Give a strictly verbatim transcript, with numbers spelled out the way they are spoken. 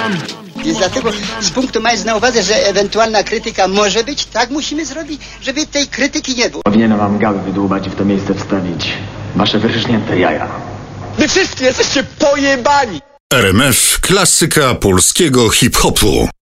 Więc dlatego z punktu mając na uwadze, że ewentualna krytyka może być, tak musimy zrobić, żeby tej krytyki nie było. Powinienem wam gały wydłubać i w to miejsce wstawić wasze wyrysznięte jaja. Wy wszyscy jesteście pojebani! R M F, klasyka polskiego hip-hopu.